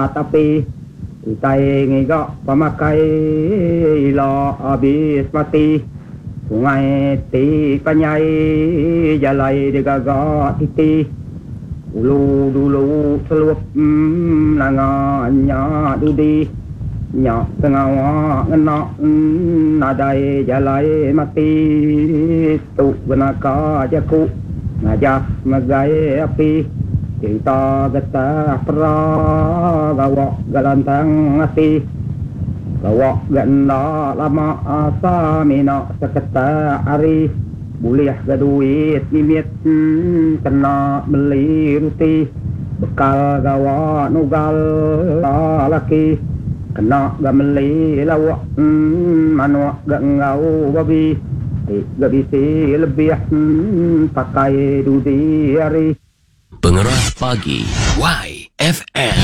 tapi itai ngigak pamakai ila habis mati sungai ti panyai jalai digagak titi ulu dulu selup nanganya dudi nyak tengah ngenak nadai jalai mati tu benaka jaku ngajak magai api cerita getah pra gawak galantang ati gawak ganda lama asa mina seketa hari boleh gaduit nimit kena beli ruti bekal gawak nugal laki kena gameli lawak manuak gangau babi gak bisa lebih pakai dudi hari. Pengeras Pagi YFM.